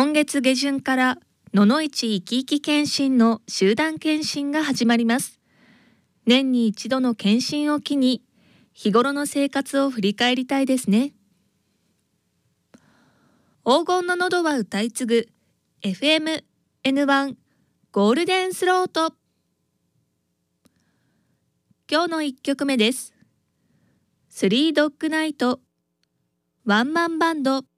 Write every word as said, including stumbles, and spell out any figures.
今月下旬からののいちいきいき検診の集団検診が始まります。年に一度の検診を機に日頃の生活を振り返りたいですね。黄金の喉は歌い継ぐ エフエムエヌワン ゴールデンスロート。今日のいっきょくめです。スリードッグナイトワンマンバンド。